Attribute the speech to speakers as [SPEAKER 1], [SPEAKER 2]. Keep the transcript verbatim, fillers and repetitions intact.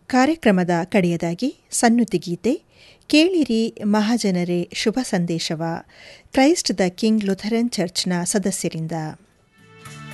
[SPEAKER 1] ಕಾರ್ಯಕ್ರಮದ ಕಡೆಯದಾಗಿ ಸನ್ನುತಿ ಗೀತೆ ಕೇಳಿರಿ ಮಹಾಜನರೇ ಶುಭ ಸಂದೇಶವ ಕ್ರೈಸ್ಟ್ ದ ಕಿಂಗ್ ಲುಥರನ್ ಚರ್ಚ್ನ ಸದಸ್ಯರಿಂದ.